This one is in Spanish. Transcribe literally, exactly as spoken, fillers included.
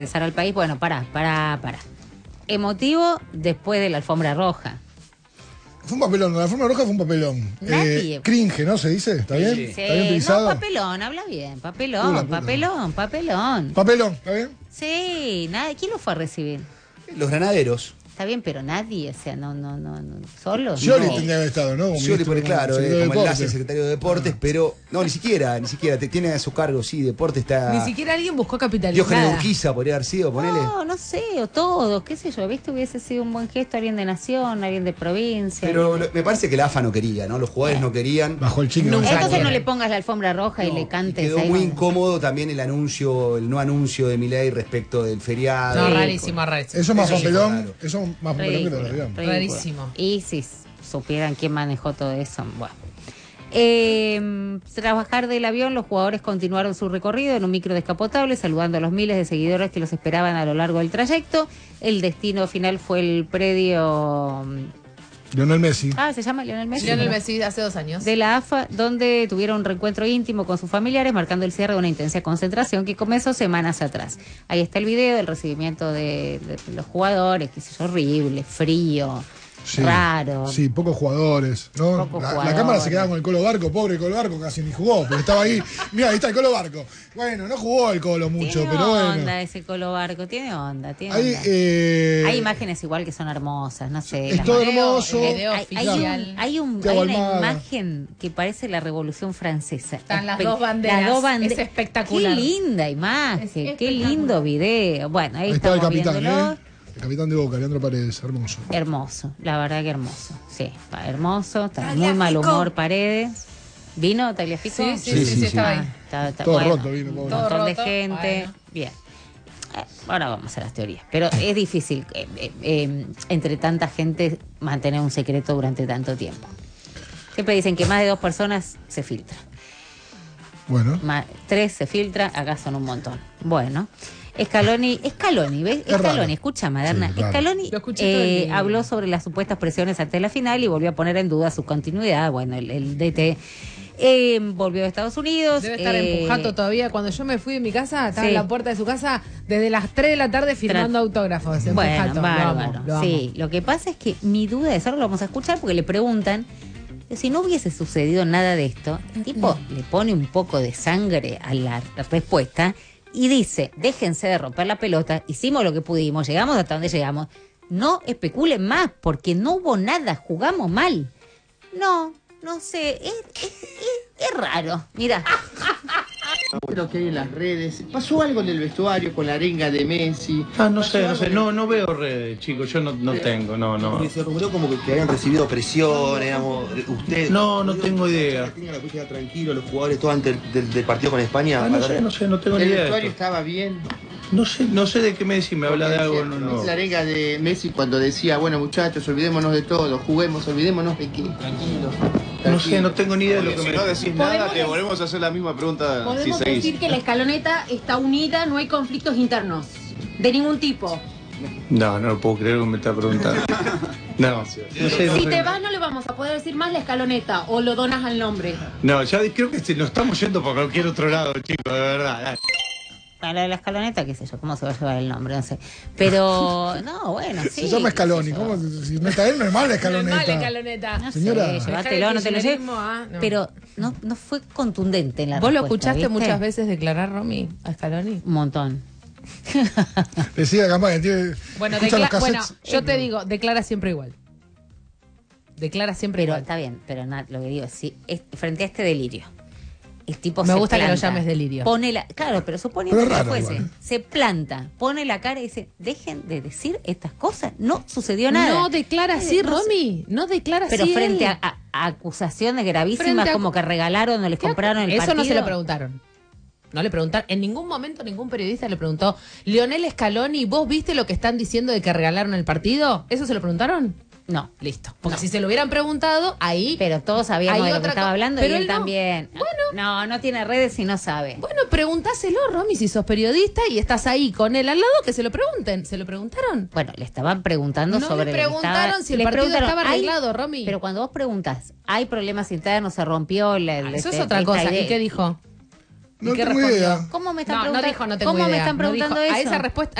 Regresar al país, bueno, pará, pará, pará. Emotivo después de la alfombra roja. Fue un papelón, la alfombra roja fue un papelón. Nadie. Eh, cringe, ¿no? ¿Se dice? ¿Está bien? Sí. ¿Está bien utilizado? No, papelón, habla bien. Papelón, Uh, la puta. papelón, papelón. Papelón, ¿está bien? Sí, nadie. ¿Quién lo fue a recibir? Los granaderos. Está bien, pero nadie, o sea, no, no, no, no. ¿Solo? Scioli No. tendría que haber estado, ¿no? Como Scioli, ministro, porque claro, secretario eh, de como Deportes. enlace secretario de Deportes, pero no, ni siquiera, ni siquiera, te, tiene a su cargo, sí, Deporte está... Ni siquiera alguien buscó capitalizar. Diógenes Urquiza podría haber sido, ponele. No, no sé, o todos, qué sé yo, viste, hubiese sido un buen gesto, alguien de nación, alguien de provincia. Pero alguien lo- me parece que la A F A no quería, ¿no? Los jugadores no querían. Bajo el chico. Nunca. no se Entonces acuerda. no le pongas la alfombra roja y No, le y cantes. quedó ahí muy con- incómodo también el anuncio, el no anuncio de Milei respecto del feriado. No, Sí. rarísimo, rarísimo. Eso es más Eso sí fue papelón, raro. eso es más papelón que Ridículo, lo digamos. ridículo. Rarísimo. Y si supieran quién manejó todo eso, bueno. Eh, tras bajar del avión, los jugadores continuaron su recorrido en un micro descapotable, saludando a los miles de seguidores que los esperaban a lo largo del trayecto. El destino final fue el predio... Lionel Messi. Ah, ¿se llama Lionel Messi? Lionel Messi hace dos años. De la A F A, donde tuvieron un reencuentro íntimo con sus familiares, marcando el cierre de una intensa concentración que comenzó semanas atrás. Ahí está el video del recibimiento de, de los jugadores, que es horrible, frío, Sí, raro. Sí, pocos jugadores, ¿no? Pocos la, la jugadores. cámara se quedaba con el Colo Barco, pobre Colo Barco, casi ni jugó, pero estaba ahí. Mira, ahí está el Colo Barco. Bueno, no jugó el Colo mucho, Tiene pero onda bueno. ese Colo Barco, tiene onda, tiene Ahí, onda. eh, Hay imágenes igual que son hermosas, no sé. es las todo imágenes- hermoso. El video Hay, hay oficial. un- hay un- Thiago hay una Almada. imagen que parece la Revolución Francesa. Están las Espe- dos banderas. las dos bande- Es espectacular. Qué linda imagen, Es qué espectacular. lindo video. Bueno, ahí, ahí estaba el estamos capitán, viéndolo. ¿eh? El capitán de Boca, Leandro Paredes, hermoso. Hermoso, la verdad que hermoso. Sí, está hermoso, está muy mal humor Paredes. ¿Vino Tagliafico? Sí, sí, sí, Sí, sí, sí, sí. estaba Ah, ahí. está- está- Todo bueno, roto vino, un pobre. Todo montón de roto, gente. bueno. Bien. Eh, ahora vamos a las teorías. Pero es difícil eh, eh, eh, entre tanta gente mantener un secreto durante tanto tiempo. Siempre dicen que más de dos personas se filtra. Bueno, Más, tres se filtra, acá son un montón. Bueno. Scaloni, Scaloni, ¿ves? Es Scaloni, raro. escucha, Maderna. Sí, raro. Scaloni Lo escuché todo el eh, día. habló sobre las supuestas presiones ante la final y volvió a poner en duda su continuidad. Bueno, el, el D T eh, volvió a Estados Unidos. Debe estar eh, empujando todavía. Cuando yo me fui de mi casa, estaba Sí. en la puerta de su casa desde las tres de la tarde firmando Tra- autógrafos. Bueno, Empujato. bárbaro. Lo amo, lo amo. Sí, lo que pasa es que mi duda es, ahora lo vamos a escuchar porque le preguntan, si no hubiese sucedido nada de esto, el tipo le pone un poco de sangre a la respuesta y dice, déjense de romper la pelota, hicimos lo que pudimos, llegamos hasta donde llegamos, no especulen más porque no hubo nada, jugamos mal. No, no sé, es, es, es- es raro, mira. Lo que hay en las redes. ¿Pasó algo en el vestuario con la arenga de Messi? Ah, no sé, ¿Pasó no algo sé, en- no, no veo redes, chicos, yo no, no tengo, no, no. Porque se rumoró como que, que habían recibido presión, digamos, usted. No, no tengo idea. Tenga la cuestión tranquilo, los jugadores, todo antes del, del- del partido con España. Ah, no para- sé, no sé, no tengo ni ¿El idea de vestuario esto. estaba bien? No sé, no sé de qué Messi me habla de Porque algo, decía- no, no. La arenga de Messi cuando decía, bueno muchachos, olvidémonos de todo, juguemos, olvidémonos de qué. Tranquilos. No sé, no tengo ni idea de lo Porque que si me no decís nada, te volvemos a hacer la misma pregunta si Podemos seguís. decir que la escaloneta está unida, no hay conflictos internos, de ningún tipo. No, no lo puedo creer que me está preguntando. No, no sé, no Si sé. te vas no le vamos a poder decir más la escaloneta o lo donas al nombre. No, ya creo que se- nos estamos yendo por cualquier otro lado, chicos, de verdad. dale. A la de la escaloneta, qué sé yo, cómo se va a llevar el nombre, no sé. Pero, no, bueno, sí. se llama qué Scaloni. sé yo. ¿Cómo? Si no está él, no es mal la No es escaloneta. mala escaloneta. No Señora. sé, llévatelo, no te lo lleves. kirchnerismo, ah, no. Pero no, no fue contundente en la ¿Vos lo respuesta, escuchaste ¿viste? muchas veces declarar, Romy, a Scaloni? Un montón. Decía la campaña, tiene. Bueno, escucha los decla- bueno, cassettes. yo te digo, declara siempre igual. Declara siempre Pero igual. está bien, pero nada, lo que digo es, sí, es- frente a este delirio, el tipo Me se gusta que lo planta, llames delirio. Pone la, claro, pero suponiendo Pero es que raro fuese, igual. se planta, pone la cara y dice, dejen de decir estas cosas, no sucedió nada. No declara así, Eh, no sé. Romy. No declara Pero así. frente él. a, a- a acusaciones gravísimas Frente a- como que regalaron o les ¿Qué? compraron el Eso partido. no se le preguntaron. No le preguntaron. En ningún momento ningún periodista le preguntó, Lionel Scaloni, ¿vos viste lo que están diciendo de que regalaron el partido? ¿Eso se lo preguntaron? No, Listo. Porque si se lo hubieran preguntado, ahí... pero todos sabíamos Hay de lo que otra estaba co- hablando pero y él él no. también. Bueno. No, no tiene redes y no sabe. Bueno, preguntáselo, Romy, si sos periodista y estás ahí con él al lado, que se lo pregunten. ¿Se lo preguntaron? Bueno, le estaban preguntando No sobre le lo que preguntaron estaba- si el le partido preguntaron, estaba ¿hay- arreglado, Romy? Pero cuando vos preguntas, hay problemas internos, se rompió la, Ah, eso es esta- otra esta cosa. idea. ¿Y qué dijo? No ¿Y qué tengo respondió? idea. ¿Cómo me están No, no preguntando? dijo no tengo ¿Cómo idea. me están No dijo, preguntando a eso? esa respuesta